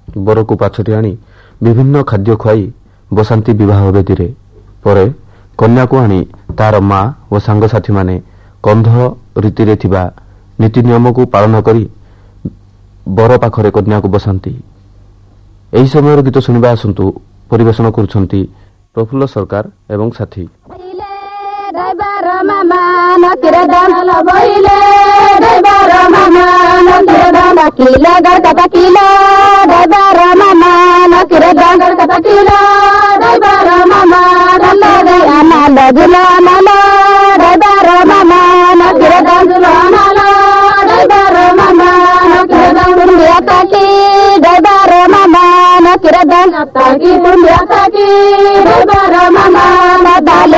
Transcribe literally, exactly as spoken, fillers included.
ବରକୁ ପାଛୋଟି ଆଣି ବିଭିନ୍ନ ଖାଦ୍ୟ ଖୁଆଇ ବସାନ୍ତି ବିବାହ ବେଦୀରେ। ପରେ କନ୍ୟାକୁ ଆଣି ତାର ମା ଓ ସାଙ୍ଗସାଥୀମାନେ କନ୍ଧ ରୀତିରେ ଥିବା ନୀତି ନିୟମକୁ ପାଳନ କରି ବର ପାଖରେ କନ୍ୟାକୁ ବସାନ୍ତି। ଏହି ସମୟର ଗୀତ ଶୁଣିବା ଆସନ୍ତୁ। ପରିବେଷଣ କରୁଛନ୍ତି ପ୍ରଫୁଲ୍ଲ ସରକାର ଏବଂ ସାଥୀ। Taki punya taki, debara mama, dale